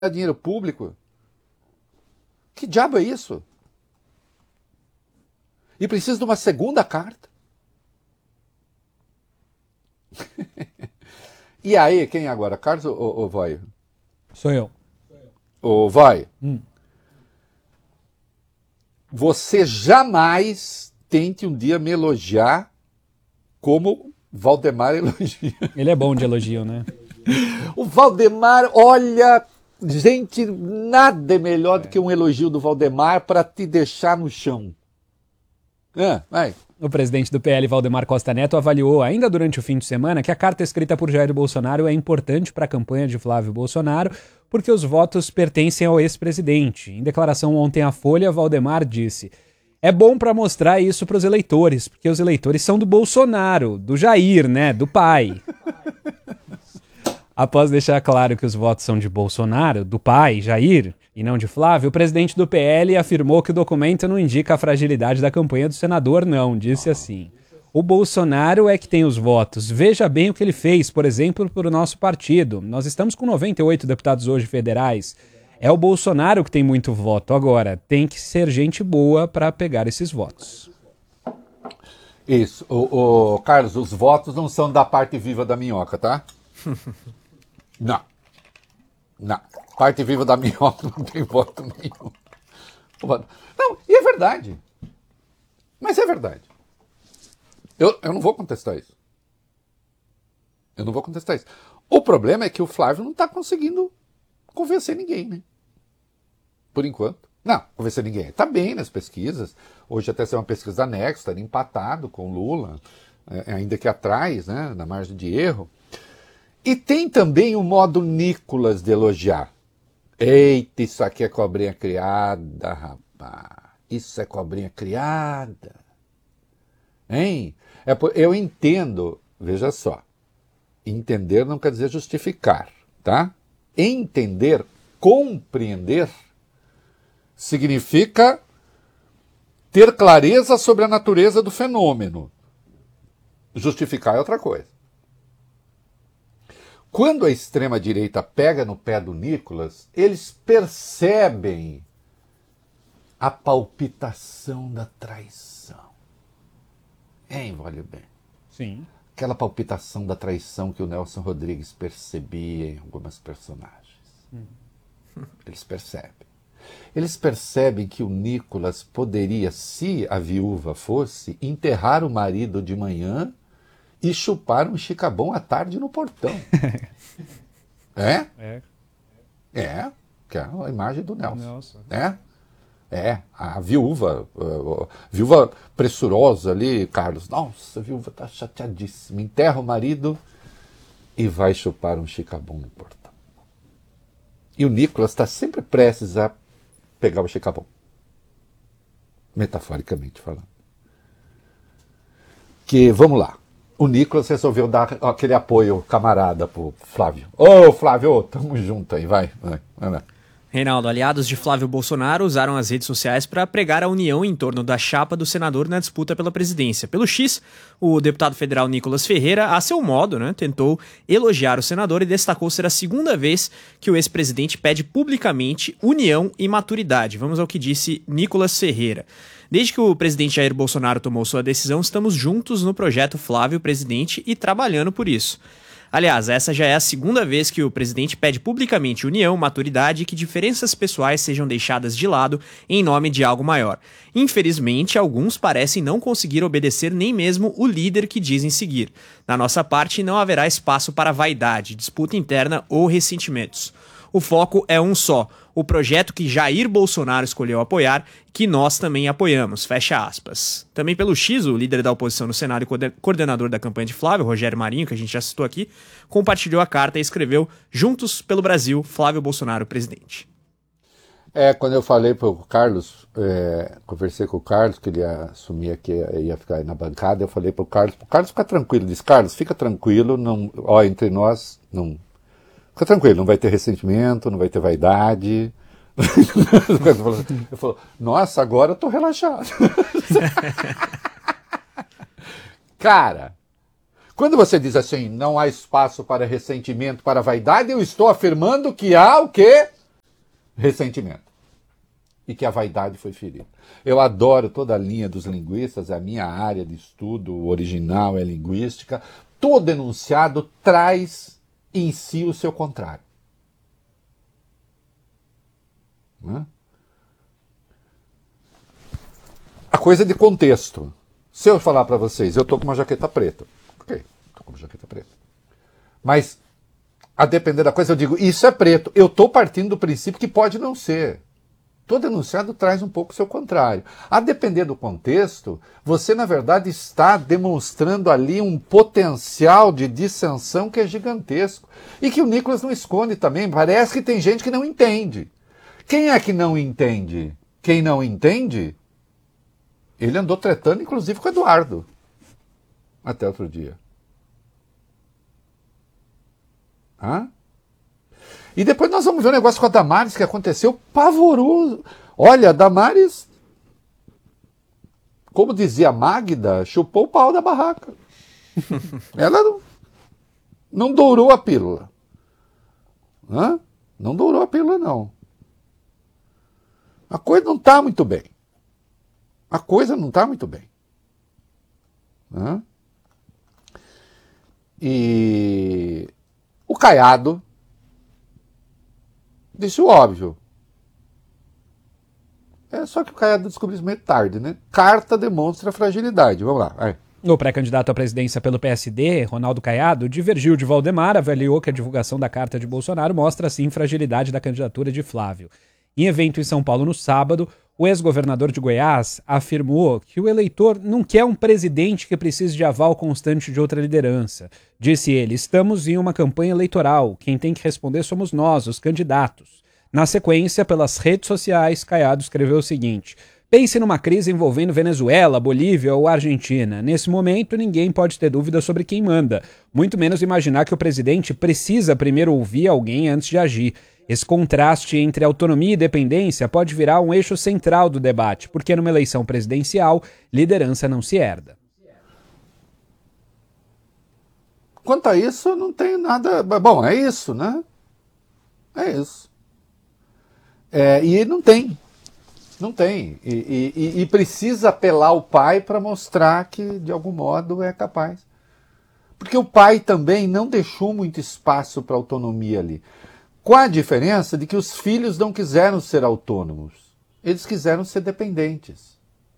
dinheiro público. Que diabo é isso? E precisa de uma segunda carta. E aí, quem agora? Carlos ou Vai? Sou eu. Ou Vai? Você jamais tente um dia me elogiar como Valdemar elogia. Ele é bom de elogio, né? O Valdemar, olha, gente, nada é melhor do que um elogio do Valdemar para te deixar no chão. Vai. O presidente do PL, Valdemar Costa Neto, avaliou ainda durante o fim de semana que a carta escrita por Jair Bolsonaro é importante para a campanha de Flávio Bolsonaro porque os votos pertencem ao ex-presidente. Em declaração ontem à Folha, Valdemar disse: é bom para mostrar isso para os eleitores, porque os eleitores são do Bolsonaro, do Jair, né, do pai. Após deixar claro que os votos são de Bolsonaro, do pai, Jair, e não de Flávio, o presidente do PL afirmou que o documento não indica a fragilidade da campanha do senador, não. Disse assim: o Bolsonaro é que tem os votos. Veja bem o que ele fez, por exemplo, para o nosso partido. Nós estamos com 98 deputados hoje federais. É o Bolsonaro que tem muito voto. Agora, tem que ser gente boa para pegar esses votos. Isso. Carlos, os votos não são da parte viva da minhoca, tá? Não. Parte viva da minhoca não tem voto nenhum. Não, e é verdade. Mas é verdade. Eu não vou contestar isso. O problema é que o Flávio não está conseguindo convencer ninguém, né? Por enquanto. Não, convencer ninguém. Está bem nas pesquisas. Hoje até saiu uma pesquisa anexa, está empatado com Lula, ainda que atrás, né, na margem de erro. E tem também o modo Nicolas de elogiar. Eita, isso aqui é cobrinha criada, rapaz. Isso é cobrinha criada. Hein? Eu entendo, veja só. Entender não quer dizer justificar, tá? Entender, compreender, significa ter clareza sobre a natureza do fenômeno. Justificar é outra coisa. Quando a extrema-direita pega no pé do Nicolas, eles percebem a palpitação da traição. Vale bem. Sim. Aquela palpitação da traição que o Nelson Rodrigues percebia em algumas personagens. Eles percebem. Eles percebem que o Nicolas poderia, se a viúva fosse, enterrar o marido de manhã e chupar um chicabom à tarde no portão. É, que é a imagem do Nelson. A viúva pressurosa ali, Carlos. Nossa, a viúva está chateadíssima. Enterra o marido e vai chupar um chicabom no portão. E o Nicolas está sempre prestes a pegar o chicabom. Metaforicamente falando. Que, vamos lá. O Nicolas resolveu dar aquele apoio camarada pro Flávio. Ô, Flávio, tamo junto aí, vai lá. Reinaldo, aliados de Flávio Bolsonaro usaram as redes sociais para pregar a união em torno da chapa do senador na disputa pela presidência. Pelo X, o deputado federal Nicolas Ferreira, a seu modo, tentou elogiar o senador e destacou ser a segunda vez que o ex-presidente pede publicamente união e maturidade. Vamos ao que disse Nicolas Ferreira. Desde que o presidente Jair Bolsonaro tomou sua decisão, estamos juntos no projeto Flávio Presidente e trabalhando por isso. Aliás, essa já é a segunda vez que o presidente pede publicamente união, maturidade e que diferenças pessoais sejam deixadas de lado em nome de algo maior. Infelizmente, alguns parecem não conseguir obedecer nem mesmo o líder que dizem seguir. Da nossa parte, não haverá espaço para vaidade, disputa interna ou ressentimentos. O foco é um só, o projeto que Jair Bolsonaro escolheu apoiar, que nós também apoiamos, fecha aspas. Também pelo X, o líder da oposição no Senado e coordenador da campanha de Flávio, Rogério Marinho, que a gente já citou aqui, compartilhou a carta e escreveu: Juntos pelo Brasil, Flávio Bolsonaro, presidente. Quando eu falei para o Carlos, conversei com o Carlos, que ele ia assumir aqui, ia ficar aí na bancada, eu falei para o Carlos fica tranquilo, disse: Carlos, fica tranquilo, não, entre nós, não... Fica tranquilo, não vai ter ressentimento, não vai ter vaidade. Eu falo, nossa, agora eu tô relaxado. Cara, quando você diz assim, não há espaço para ressentimento, para vaidade, eu estou afirmando que há o quê? ressentimento. E que a vaidade foi ferida. Eu adoro toda a linha dos linguistas, é a minha área de estudo original é linguística. Todo enunciado traz em si o seu contrário. Né? A coisa de contexto. Se eu falar para vocês, eu estou com uma jaqueta preta. Ok, estou com uma jaqueta preta. Mas, a depender da coisa, eu digo, isso é preto. Eu estou partindo do princípio que pode não ser. Todo enunciado traz um pouco o seu contrário. A depender do contexto, você, na verdade, está demonstrando ali um potencial de dissensão que é gigantesco. E que o Nicolas não esconde também. Parece que tem gente que não entende. Quem é que não entende? Quem não entende, ele andou tretando, inclusive, com o Eduardo. Até outro dia. Hã? E depois nós vamos ver um negócio com a Damares que aconteceu pavoroso. Olha, a Damares, como dizia a Magda, chupou o pau da barraca. Ela não dourou a pílula. Hã? Não dourou a pílula, não. A coisa não está muito bem. A coisa não está muito bem. Hã? E o Caiado disse o óbvio. Só que o Caiado descobriu isso meio tarde, né? Carta demonstra fragilidade. Vamos lá. Vai. O pré-candidato à presidência pelo PSD, Ronaldo Caiado, divergiu de Valdemar, avaliou que a divulgação da carta de Bolsonaro mostra, sim, fragilidade da candidatura de Flávio. Em evento em São Paulo no sábado, o ex-governador de Goiás afirmou que o eleitor não quer um presidente que precise de aval constante de outra liderança. Disse ele, estamos em uma campanha eleitoral, quem tem que responder somos nós, os candidatos. Na sequência, pelas redes sociais, Caiado escreveu o seguinte, pense numa crise envolvendo Venezuela, Bolívia ou Argentina. Nesse momento, ninguém pode ter dúvida sobre quem manda, muito menos imaginar que o presidente precisa primeiro ouvir alguém antes de agir. Esse contraste entre autonomia e dependência pode virar um eixo central do debate, porque numa eleição presidencial, liderança não se herda. Quanto a isso, não tem nada... Bom, é isso, né? É isso. E não tem. Não tem. E precisa apelar ao pai para mostrar que, de algum modo, é capaz. Porque o pai também não deixou muito espaço para autonomia ali. Com a diferença de que os filhos não quiseram ser autônomos. Eles quiseram ser dependentes.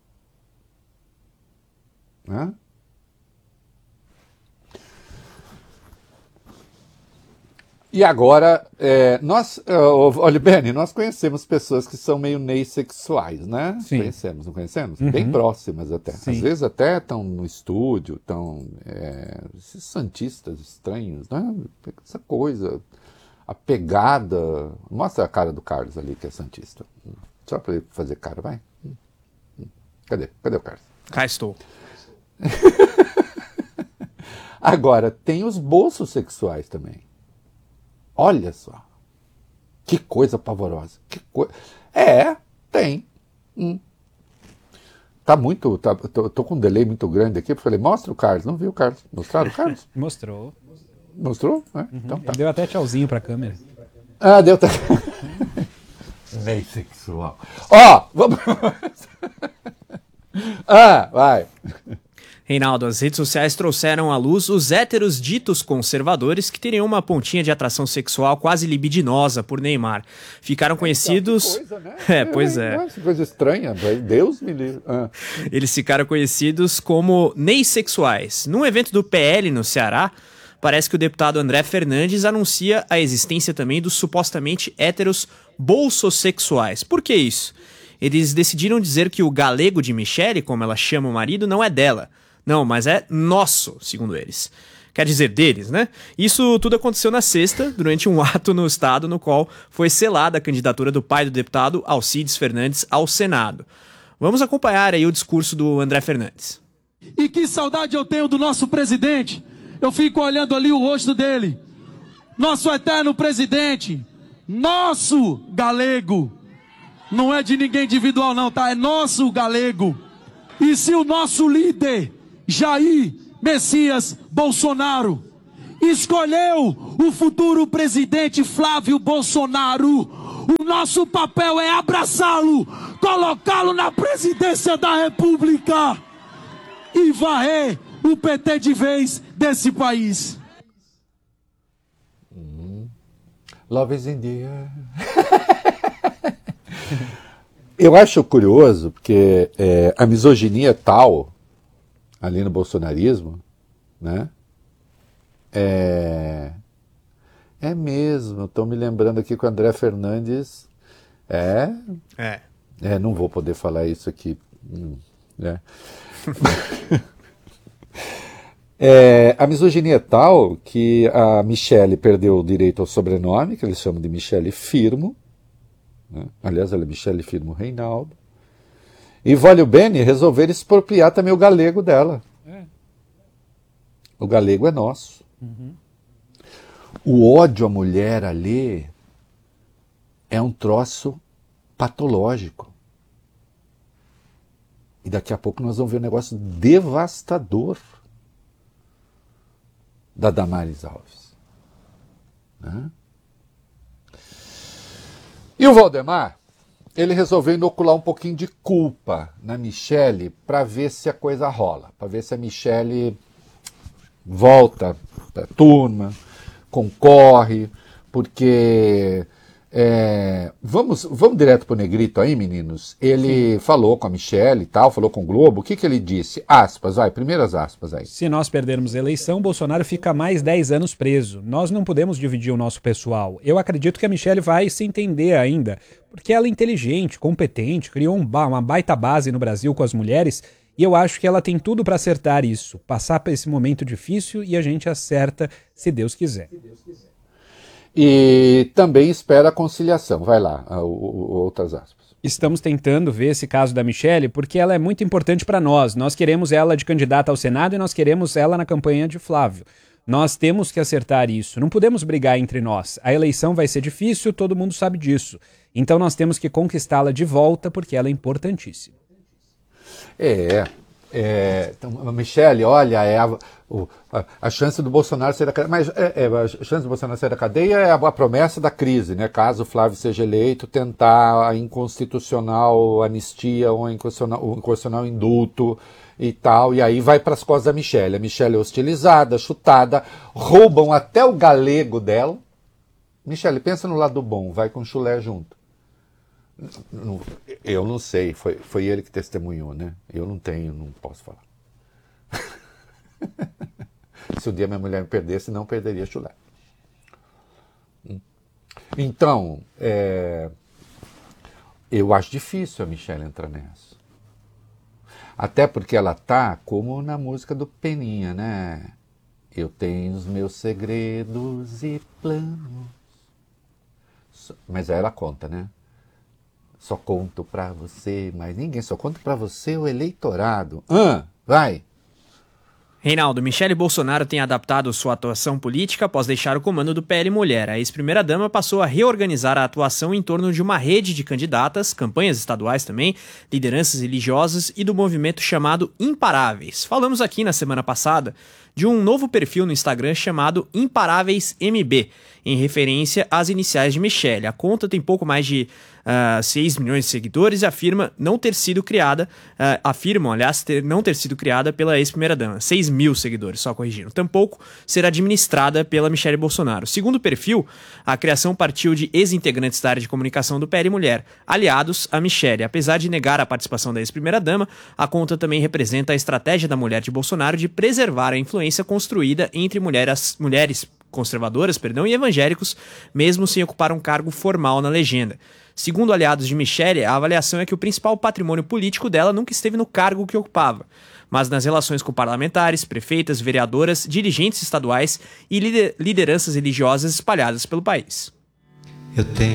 Né? E agora, olha, Benny, nós conhecemos pessoas que são meio neissexuais, né? Sim. Conhecemos, não conhecemos? Uhum. Bem próximas até. Sim. Às vezes até estão no estúdio, estão esses santistas estranhos, né? Essa coisa, a pegada... Mostra a cara do Carlos ali, que é santista. Só para ele fazer cara, vai. Cadê o Carlos? Cá estou. Agora, tem os bolsos sexuais também. Olha só. Que coisa pavorosa. Tem. Tá muito... Tô com um delay muito grande aqui. Eu falei, mostra o Carlos. Não viu o Carlos. Mostraram o Carlos? Mostrou. Mostrou? Então tá. Deu até tchauzinho pra câmera. Deu... Nem sexual. Vamos... vai. Reinaldo, as redes sociais trouxeram à luz os héteros ditos conservadores que teriam uma pontinha de atração sexual quase libidinosa por Neymar. Ficaram conhecidos... Que coisa, né? Pois é. Nossa, coisa estranha, Deus me livre. Eles ficaram conhecidos como neissexuais. Num evento do PL no Ceará, parece que o deputado André Fernandes anuncia a existência também dos supostamente héteros bolsossexuais. Por que isso? Eles decidiram dizer que o galego de Michele, como ela chama o marido, não é dela. Não, mas é nosso, segundo eles. Quer dizer, deles, né? Isso tudo aconteceu na sexta, durante um ato no estado no qual foi selada a candidatura do pai do deputado, Alcides Fernandes, ao Senado. Vamos acompanhar aí o discurso do André Fernandes. E que saudade eu tenho do nosso presidente. Eu fico olhando ali o rosto dele. Nosso eterno presidente. Nosso galego. Não é de ninguém individual não, tá? É nosso galego. E se o nosso líder, Jair Messias Bolsonaro, escolheu o futuro presidente Flávio Bolsonaro, O nosso papel é abraçá-lo, colocá-lo na presidência da República e varrer o PT de vez desse país. Love is in the air. Eu acho curioso, porque a misoginia tal, ali no bolsonarismo, né? É mesmo, estou me lembrando aqui com o André Fernandes. Não vou poder falar isso aqui. Né? A misoginia é tal que a Michele perdeu o direito ao sobrenome, que eles chamam de Michele Firmo, né? Aliás, ela é Michele Firmo Reinaldo, e Voglio Bene resolveram expropriar também o galego dela. O galego é nosso. O ódio à mulher ali é um troço patológico. E daqui a pouco nós vamos ver um negócio devastador da Damares Alves. Né? E o Valdemar, ele resolveu inocular um pouquinho de culpa na Michele para ver se a coisa rola, para ver se a Michele volta para a turma, concorre, porque vamos direto para o Negrito aí, meninos. Ele falou com a Michele e tal, falou com o Globo. O que ele disse? Aspas, primeiras aspas aí. Se nós perdermos a eleição, Bolsonaro fica mais 10 anos preso. Nós não podemos dividir o nosso pessoal. Eu acredito que a Michele vai se entender ainda, porque ela é inteligente, competente, criou uma baita base no Brasil com as mulheres, e eu acho que ela tem tudo para acertar isso, passar por esse momento difícil, e a gente acerta se Deus quiser. E também espera a conciliação. Vai lá, outras aspas. Estamos tentando ver esse caso da Michele porque ela é muito importante para nós. Nós queremos ela de candidata ao Senado e nós queremos ela na campanha de Flávio. Nós temos que acertar isso. Não podemos brigar entre nós. A eleição vai ser difícil, todo mundo sabe disso. Então nós temos que conquistá-la de volta porque ela é importantíssima. Então, Michele, olha, a chance do Bolsonaro sair da cadeia, mas a chance do Bolsonaro sair da cadeia é a promessa da crise, né? Caso o Flávio seja eleito, tentar a inconstitucional anistia ou inconstitucional indulto e tal, e aí vai para as costas da Michele. A Michele é hostilizada, chutada, roubam até o galego dela. Michele, pensa no lado bom, vai com chulé junto. Eu não sei, foi ele que testemunhou, né? Eu não posso falar. Se um dia minha mulher me perdesse, não perderia chulé. Então, eu acho difícil a Michele entrar nessa. Até porque ela tá como na música do Peninha, né? Eu tenho os meus segredos e planos. Mas aí ela conta, né? Só conto pra você, mas ninguém. Só conto pra você o eleitorado. Vai! Reinaldo, Michele Bolsonaro tem adaptado sua atuação política após deixar o comando do PL Mulher. A ex-primeira-dama passou a reorganizar a atuação em torno de uma rede de candidatas, campanhas estaduais também, lideranças religiosas e do movimento chamado Imparáveis. Falamos aqui na semana passada de um novo perfil no Instagram chamado Imparáveis MB, em referência às iniciais de Michele. A conta tem pouco mais de 6 milhões de seguidores e afirmam, não ter sido criada pela ex-primeira-dama. 6 mil seguidores, só corrigindo. Tampouco ser administrada pela Michele Bolsonaro. Segundo o perfil, a criação partiu de ex-integrantes da área de comunicação do PL Mulher, aliados a Michele. Apesar de negar a participação da ex-primeira-dama, a conta também representa a estratégia da mulher de Bolsonaro de preservar a influência construída entre mulheres conservadoras, e evangélicos, mesmo sem ocupar um cargo formal na legenda. Segundo aliados de Michele, a avaliação é que o principal patrimônio político dela nunca esteve no cargo que ocupava, mas nas relações com parlamentares, prefeitas, vereadoras, dirigentes estaduais e lideranças religiosas espalhadas pelo país. Eu tenho